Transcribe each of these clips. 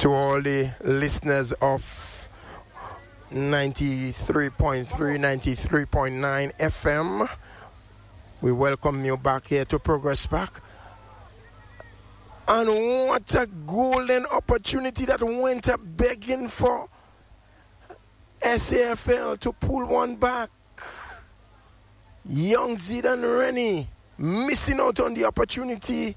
To all the listeners of 93.3, 93.9 FM, we welcome you back here to Progress Park. And what a golden opportunity that went up begging for SAFL to pull one back. Young Zidane Rennie missing out on the opportunity,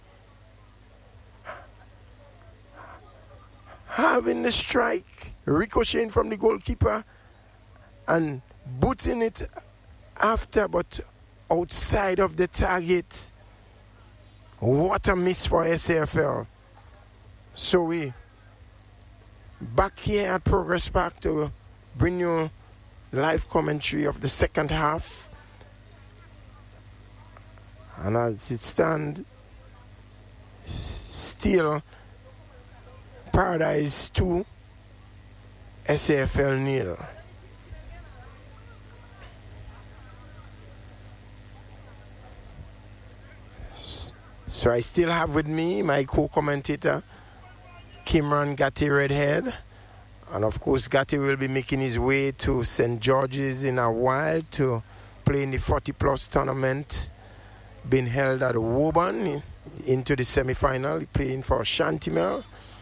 having the strike, ricocheting from the goalkeeper and booting it after, but outside of the target. What a miss for SAFL. So we back here at Progress Park to bring you live commentary of the second half. And as it stands, still Paradise 2, SAFL 0. So I still have with me my co-commentator, Kimran Gatti Redhead. And of course, Gatti will be making his way to St. George's in a while to play in the 40-plus tournament being held at Woburn into the semi-final, playing for Shantimel.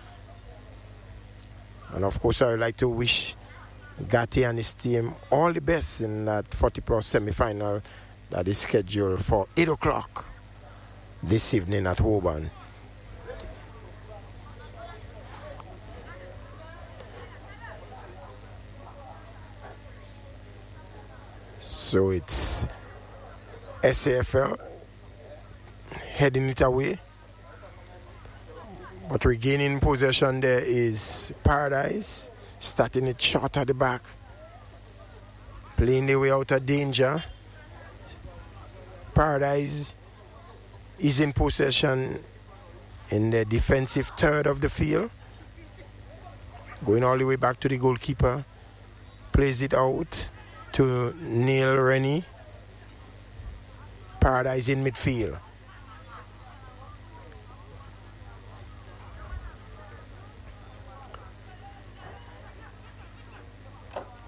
And of course, I would like to wish Gatti and his team all the best in that 40-plus semi-final that is scheduled for 8 o'clock this evening at Woburn. So it's SAFL heading it away, but regaining possession there is Paradise, starting it short at the back, playing the way out of danger. Paradise is in possession in the defensive third of the field, going all the way back to the goalkeeper, plays it out to Neil Rennie. Paradise in midfield.